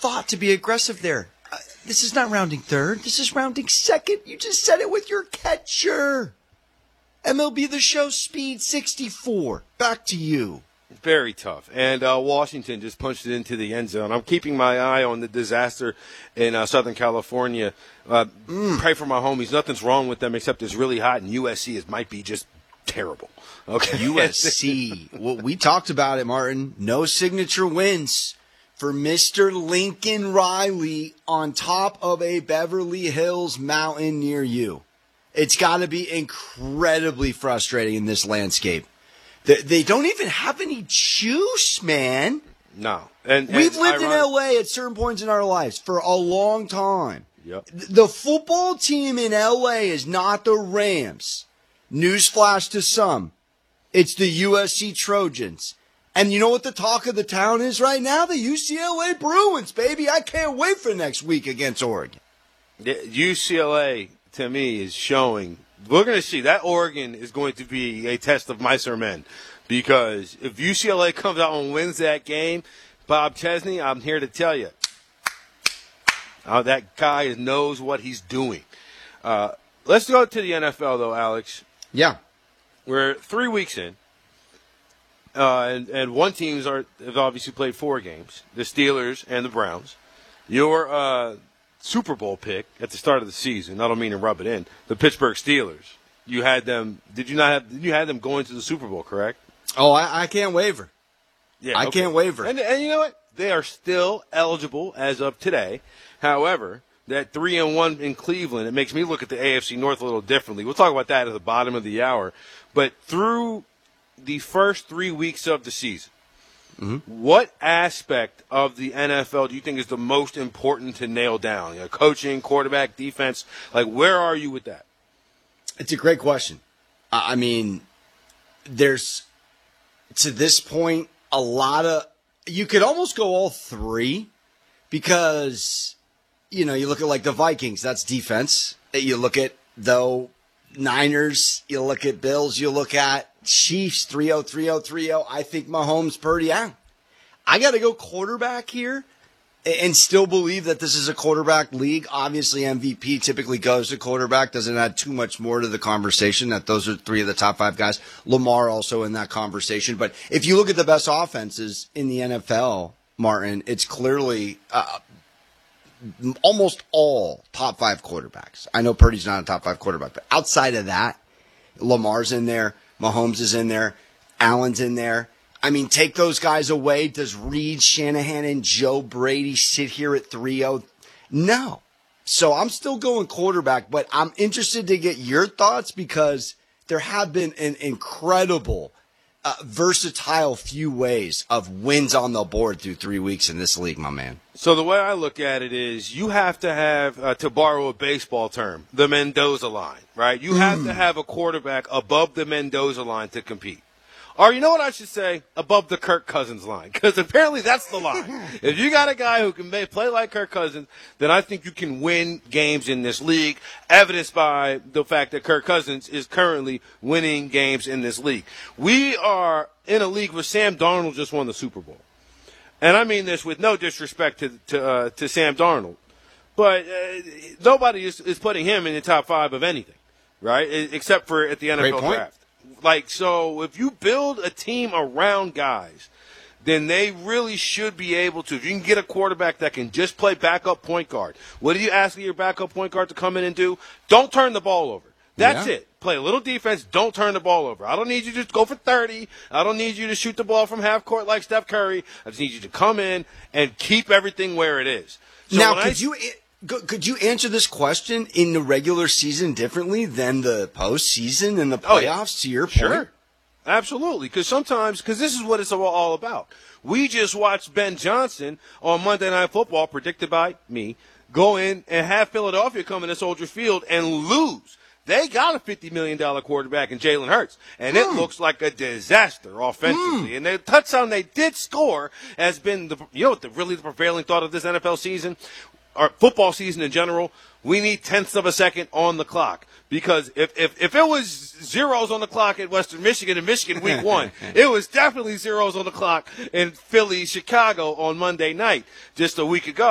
thought to be aggressive there. This is not rounding third. This is rounding second. You just said it with your catcher. MLB The Show Speed 64. Back to you. Very tough. And Washington just punched it into the end zone. I'm keeping my eye on the disaster in Southern California. Pray for my homies. Nothing's wrong with them except it's really hot, and USC might be just terrible. Okay. USC. Well, we talked about it, Martin. No signature wins for Mr. Lincoln Riley on top of a Beverly Hills mountain near you. It's got to be incredibly frustrating in this landscape. They don't even have any juice, man. No. We've lived in L.A. at certain points in our lives for a long time. Yep. The football team in L.A. is not the Rams. Newsflash to some. It's the USC Trojans. And you know what the talk of the town is right now? The UCLA Bruins, baby. I can't wait for next week against Oregon. UCLA, to me, is showing. We're going to see. That Oregon is going to be a test of mice or men. Because if UCLA comes out and wins that game, Bob Chesney, I'm here to tell you, that guy knows what he's doing. Let's go to the NFL, though, Alex. Yeah. We're 3 weeks in. And one team have obviously played 4 games, the Steelers and the Browns. Your Super Bowl pick at the start of the season, I don't mean to rub it in, the Pittsburgh Steelers. You had them, you had them going to the Super Bowl, correct? Oh, I can't waver. Yeah, I can't waver. And you know what? They are still eligible as of today. However, that 3-1 in Cleveland, it makes me look at the AFC North a little differently. We'll talk about that at the bottom of the hour. But through the first 3 weeks of the season, what aspect of the NFL do you think is the most important to nail down? Coaching, quarterback, defense, where are you with that? It's a great question. I mean, there's, to this point, a lot of, you could almost go all 3 because, you look at the Vikings, that's defense. You look at, Niners, you look at Bills, you look at Chiefs, 3-0, 3-0, 3-0. I think Mahomes, Purdy, I got to go quarterback here and still believe that this is a quarterback league. Obviously, MVP typically goes to quarterback. Doesn't add too much more to the conversation that those are 3 of the top 5 guys. Lamar also in that conversation. But if you look at the best offenses in the NFL, Martin, it's clearly almost all top 5 quarterbacks. I know Purdy's not a top 5 quarterback, but outside of that, Lamar's in there, Mahomes is in there, Allen's in there. I mean, take those guys away. Does Reed, Shanahan, and Joe Brady sit here at 3-0? No. So I'm still going quarterback, but I'm interested to get your thoughts because there have been an incredible, versatile few ways of wins on the board through 3 weeks in this league, my man. So the way I look at it is you have to have, to borrow a baseball term, the Mendoza line, right? You have to have a quarterback above the Mendoza line to compete. Or you know what I should say? Above the Kirk Cousins line. Because apparently that's the line. If you got a guy who can play like Kirk Cousins, then I think you can win games in this league, evidenced by the fact that Kirk Cousins is currently winning games in this league. We are in a league where Sam Darnold just won the Super Bowl. And I mean this with no disrespect to Sam Darnold. But nobody is putting him in the top 5 of anything, right? Except for at the NFL draft. So if you build a team around guys, then they really should be able to. If you can get a quarterback that can just play backup point guard, what do you ask your backup point guard to come in and do? Don't turn the ball over. That's it. Play a little defense. Don't turn the ball over. I don't need you to go for 30. I don't need you to shoot the ball from half court like Steph Curry. I just need you to come in and keep everything where it is. So now, could you answer this question in the regular season differently than the postseason and the playoffs, to your point? Sure. Absolutely. Because this is what it's all about. We just watched Ben Johnson on Monday Night Football, predicted by me, go in and have Philadelphia come into Soldier Field and lose. They got a $50 million quarterback in Jalen Hurts, and it looks like a disaster offensively. And the touchdown they did score has been the prevailing thought of this NFL season, or football season in general. We need tenths of a second on the clock. Because if it was zeros on the clock at Western Michigan in Michigan week 1, it was definitely zeros on the clock in Philly, Chicago on Monday night just a week ago.